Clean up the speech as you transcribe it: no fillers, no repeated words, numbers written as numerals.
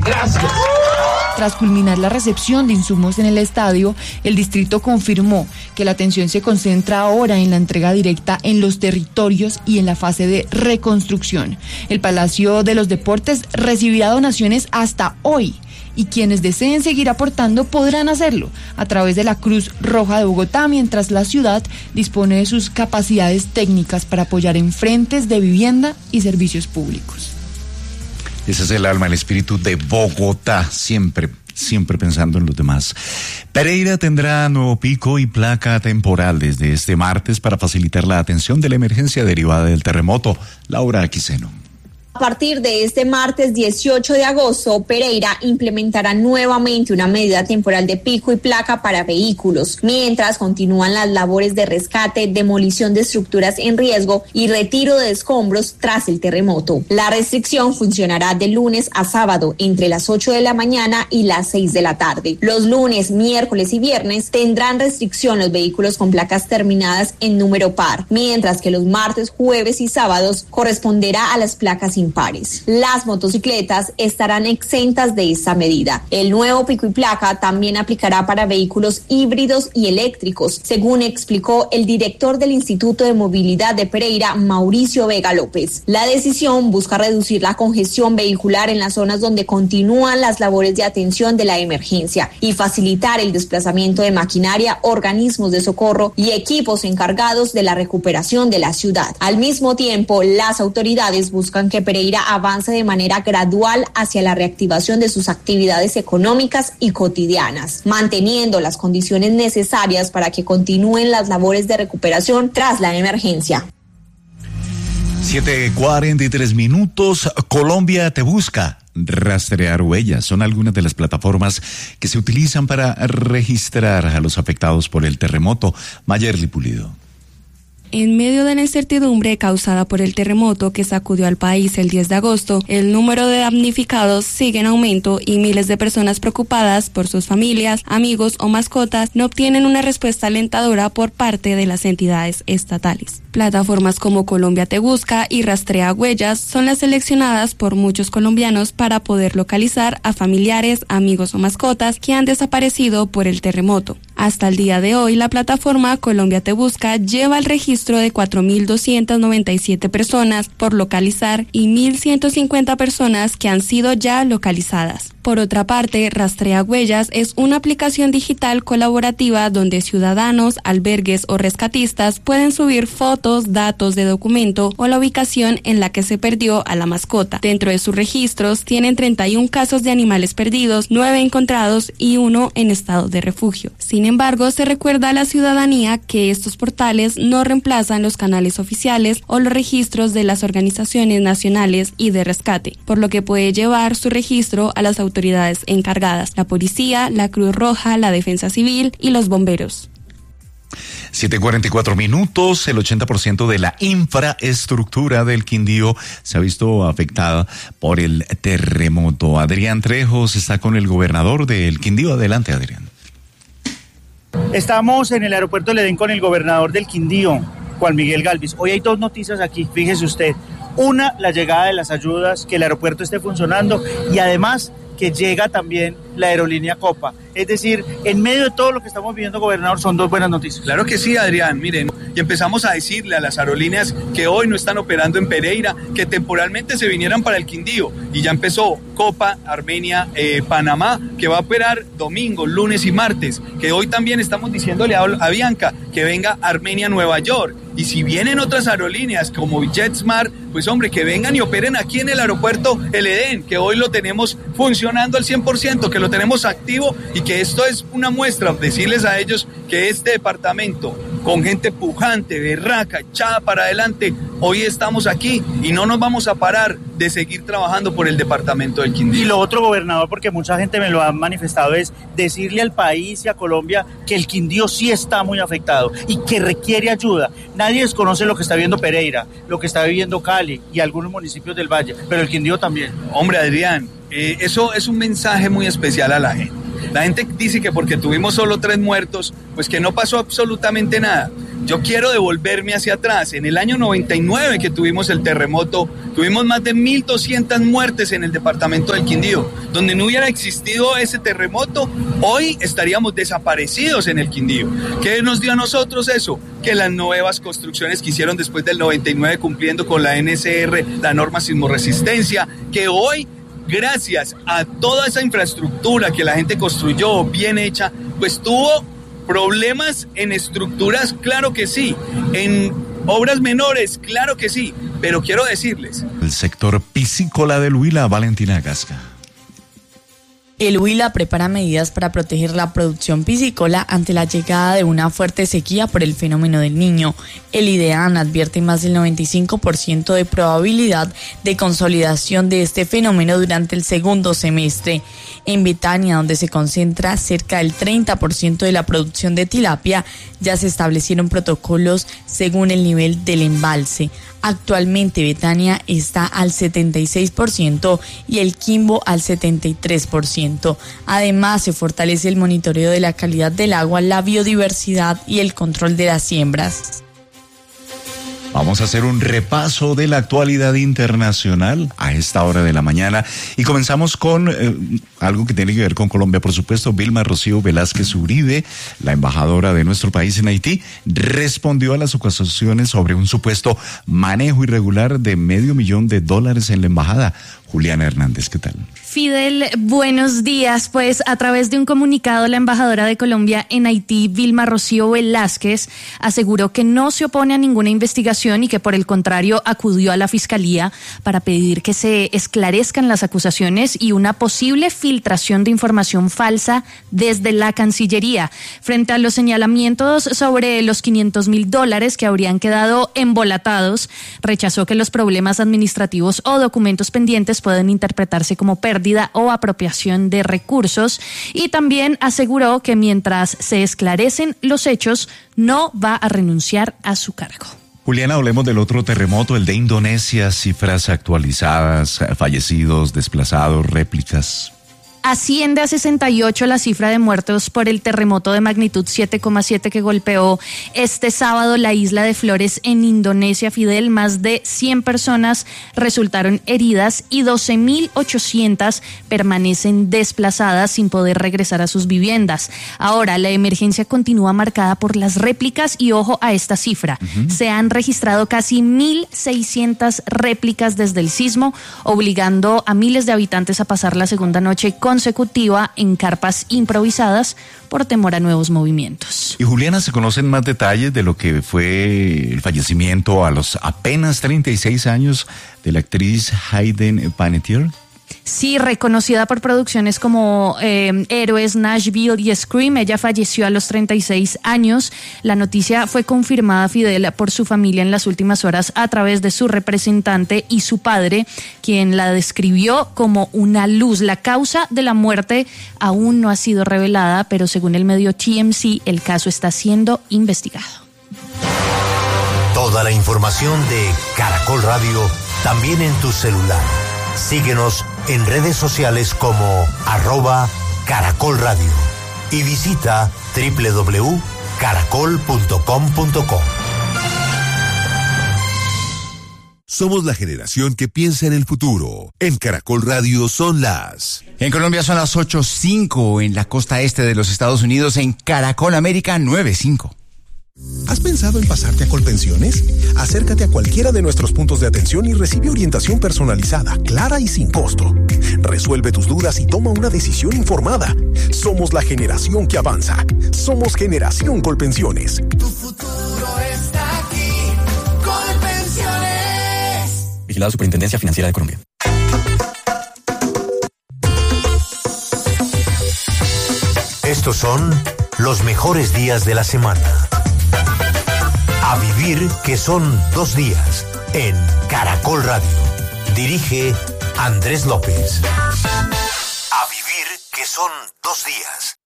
Gracias. Tras culminar la recepción de insumos en el estadio, el distrito confirmó que la atención se concentra ahora en la entrega directa en los territorios y en la fase de reconstrucción. El Palacio de los Deportes recibirá donaciones hasta hoy y quienes deseen seguir aportando podrán hacerlo a través de la Cruz Roja de Bogotá, mientras la ciudad dispone de sus capacidades técnicas para apoyar en frentes de vivienda y servicios públicos. Ese es el alma, el espíritu de Bogotá, siempre pensando en los demás. Pereira tendrá nuevo pico y placa temporal desde este martes para facilitar la atención de la emergencia derivada del terremoto. Laura Aquiseno. A partir de este martes 18 de agosto, Pereira implementará nuevamente una medida temporal de pico y placa para vehículos, mientras continúan las labores de rescate, demolición de estructuras en riesgo y retiro de escombros tras el terremoto. La restricción funcionará de lunes a sábado entre las 8 de la mañana y las 6 de la tarde. Los lunes, miércoles y viernes tendrán restricción los vehículos con placas terminadas en número par, mientras que los martes, jueves y sábados corresponderá a las placas impares. Las motocicletas estarán exentas de esta medida. El nuevo pico y placa también aplicará para vehículos híbridos y eléctricos, según explicó el director del Instituto de Movilidad de Pereira, Mauricio Vega López. La decisión busca reducir la congestión vehicular en las zonas donde continúan las labores de atención de la emergencia y facilitar el desplazamiento de maquinaria, organismos de socorro y equipos encargados de la recuperación de la ciudad. Al mismo tiempo, las autoridades buscan que Pereira avance de manera gradual hacia la reactivación de sus actividades económicas y cotidianas, manteniendo las condiciones necesarias para que continúen las labores de recuperación tras la emergencia. 7:43. Colombia te busca. Rastrear huellas son algunas de las plataformas que se utilizan para registrar a los afectados por el terremoto. Mayerly Pulido. En medio de la incertidumbre causada por el terremoto que sacudió al país el 10 de agosto, el número de damnificados sigue en aumento y miles de personas preocupadas por sus familias, amigos o mascotas no obtienen una respuesta alentadora por parte de las entidades estatales. Plataformas como Colombia te busca y Rastrea huellas son las seleccionadas por muchos colombianos para poder localizar a familiares, amigos o mascotas que han desaparecido por el terremoto. Hasta el día de hoy, la plataforma Colombia te busca lleva el registro de 4.297 personas por localizar y 1.150 personas que han sido ya localizadas. Por otra parte, Rastrea Huellas es una aplicación digital colaborativa donde ciudadanos, albergues o rescatistas pueden subir fotos, datos de documento o la ubicación en la que se perdió a la mascota. Dentro de sus registros tienen 31 casos de animales perdidos, 9 encontrados y 1 en estado de refugio. Sin embargo, se recuerda a la ciudadanía que estos portales no reemplazan los canales oficiales o los registros de las organizaciones nacionales y de rescate, por lo que puede llevar su registro a las autoridades encargadas, la policía, la Cruz Roja, la Defensa Civil y los bomberos. 7:44. El 80% de la infraestructura del Quindío se ha visto afectada por el terremoto. Adrián Trejos está con el gobernador del Quindío. Adelante, Adrián. Estamos en el aeropuerto del Edén con el gobernador del Quindío, Juan Miguel Galvis. Hoy hay dos noticias aquí, fíjese usted. Una, la llegada de las ayudas, que el aeropuerto esté funcionando y además que llega también la aerolínea Copa. Es decir, en medio de todo lo que estamos viviendo, gobernador, son dos buenas noticias. Claro que sí, Adrián. Miren, y empezamos a decirle a las aerolíneas que hoy no están operando en Pereira, que temporalmente se vinieran para el Quindío. Y ya empezó Copa, Armenia, Panamá, que va a operar domingo, lunes y martes. Que hoy también estamos diciéndole a Bianca que venga Armenia, Nueva York. Y si vienen otras aerolíneas como JetSmart, pues hombre, que vengan y operen aquí en el aeropuerto El Edén, que hoy lo tenemos funcionando al 100%, que lo tenemos activo y que esto es una muestra, decirles a ellos que este departamento, con gente pujante, berraca, echada para adelante, hoy estamos aquí y no nos vamos a parar de seguir trabajando por el departamento del Quindío. Y lo otro, gobernador, porque mucha gente me lo ha manifestado, es decirle al país y a Colombia que el Quindío sí está muy afectado y que requiere ayuda. Nadie desconoce lo que está viviendo Pereira, lo que está viviendo Cali y algunos municipios del Valle, pero el Quindío también. Hombre, Adrián, eso es un mensaje muy especial a la gente. La gente dice que porque tuvimos solo 3 muertos, pues que no pasó absolutamente nada. Yo quiero devolverme hacia atrás. En el año 99 que tuvimos el terremoto, tuvimos más de 1.200 muertes en el departamento del Quindío. Donde no hubiera existido ese terremoto, hoy estaríamos desaparecidos en el Quindío. ¿Qué nos dio a nosotros eso? Que las nuevas construcciones que hicieron después del 99 cumpliendo con la NSR, la norma sismoresistencia, que hoy, gracias a toda esa infraestructura que la gente construyó bien hecha, pues tuvo problemas en estructuras, claro que sí, en obras menores, claro que sí, pero quiero decirles. El sector piscícola del Huila, Valentina Gasca. El Huila prepara medidas para proteger la producción piscícola ante la llegada de una fuerte sequía por el fenómeno del Niño. El IDEAN advierte más del 95% de probabilidad de consolidación de este fenómeno durante el segundo semestre. En Betania, donde se concentra cerca del 30% de la producción de tilapia, ya se establecieron protocolos según el nivel del embalse. Actualmente Betania está al 76% y el Quimbo al 73%. Además, se fortalece el monitoreo de la calidad del agua, la biodiversidad y el control de las siembras. Vamos a hacer un repaso de la actualidad internacional a esta hora de la mañana y comenzamos con algo que tiene que ver con Colombia, por supuesto. Vilma Rocío Velázquez Uribe, la embajadora de nuestro país en Haití, respondió a las acusaciones sobre un supuesto manejo irregular de $500,000 en la embajada. Juliana Hernández, ¿qué tal? Fidel, buenos días. Pues a través de un comunicado, la embajadora de Colombia en Haití, Vilma Rocío Velázquez, aseguró que no se opone a ninguna investigación y que por el contrario acudió a la fiscalía para pedir que se esclarezcan las acusaciones y una posible filtración de información falsa desde la Cancillería. Frente a los señalamientos sobre los $500,000 que habrían quedado embolatados, rechazó que los problemas administrativos o documentos pendientes pueden interpretarse como pérdida o apropiación de recursos y también aseguró que mientras se esclarecen los hechos no va a renunciar a su cargo. Juliana, hablemos del otro terremoto, el de Indonesia, cifras actualizadas, fallecidos, desplazados, réplicas. Asciende a 68 la cifra de muertos por el terremoto de magnitud 7,7 que golpeó este sábado la isla de Flores en Indonesia. Fidel, más de 100 personas resultaron heridas y 12.800 permanecen desplazadas sin poder regresar a sus viviendas. Ahora, la emergencia continúa marcada por las réplicas y ojo a esta cifra. Se han registrado casi 1.600 réplicas desde el sismo, obligando a miles de habitantes a pasar la segunda noche consecutiva en carpas improvisadas por temor a nuevos movimientos. Y Juliana, ¿se conocen más detalles de lo que fue el fallecimiento a los apenas 36 años de la actriz Hayden Panettiere? Sí, reconocida por producciones como Héroes, Nashville y Scream, ella falleció a los 36 años. La noticia fue confirmada, Fidel, por su familia en las últimas horas a través de su representante y su padre, quien la describió como una luz. La causa de la muerte aún no ha sido revelada, pero según el medio TMZ, el caso está siendo investigado. Toda la información de Caracol Radio también en tu celular. Síguenos en redes sociales como @Caracol Radio y visita www.caracol.com.co. Somos la generación que piensa en el futuro. En Caracol Radio son las... En Colombia son las 8:05, en la costa este de los Estados Unidos, en Caracol América 9:05. ¿Has pensado en pasarte a Colpensiones? Acércate a cualquiera de nuestros puntos de atención y recibe orientación personalizada, clara y sin costo. Resuelve tus dudas y toma una decisión informada. Somos la generación que avanza. Somos Generación Colpensiones. Tu futuro está aquí. Colpensiones. Vigilado Superintendencia Financiera de Colombia. Estos son los mejores días de la semana. A vivir que son 2 días en Caracol Radio. Dirige Andrés López. A vivir que son 2 días.